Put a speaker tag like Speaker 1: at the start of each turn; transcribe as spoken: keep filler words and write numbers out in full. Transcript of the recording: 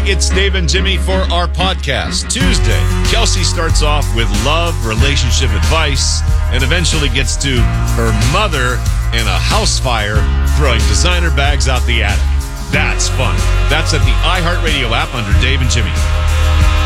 Speaker 1: it's Dave and Jimmy for our podcast. Tuesday, Kelsey starts off with love, relationship advice, and eventually gets to her mother and a house fire throwing designer bags out the attic. That's fun. That's at the iHeartRadio app under Dave and Jimmy.